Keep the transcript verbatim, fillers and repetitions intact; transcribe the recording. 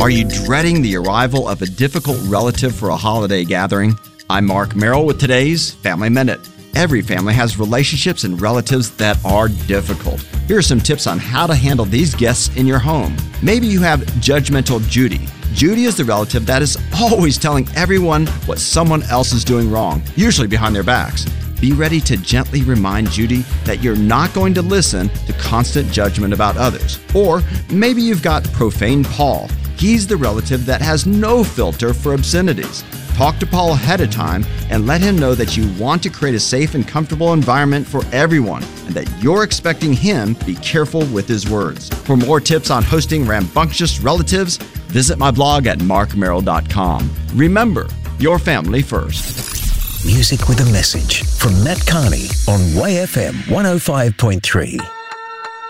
Are you dreading the arrival of a difficult relative for a holiday gathering? I'm Mark Merrill with today's Family Minute. Every family has relationships and relatives that are difficult. Here are some tips on how to handle these guests in your home. Maybe you have judgmental Judy. Judy is the relative that is always telling everyone what someone else is doing wrong, usually behind their backs. Be ready to gently remind Judy that you're not going to listen to constant judgment about others. Or maybe you've got profane Paul. He's the relative that has no filter for obscenities. Talk to Paul ahead of time and let him know that you want to create a safe and comfortable environment for everyone and that you're expecting him to be careful with his words. For more tips on hosting rambunctious relatives, visit my blog at mark merrill dot com. Remember, your family first. Music with a message from Matt Carney on Y F M one oh five point three.